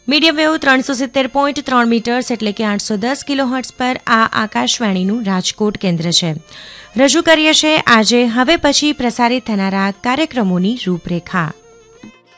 Medium wave 370.3 metres એટલે કે 810 kilohertz પર આ આકાશવાણીનું રાજકોટ કેન્દ્ર છે. રજૂ કરીએ છીએ આજે હવે પછી પ્રસારિત થનારા કાર્યક્રમોની રૂપરેખા.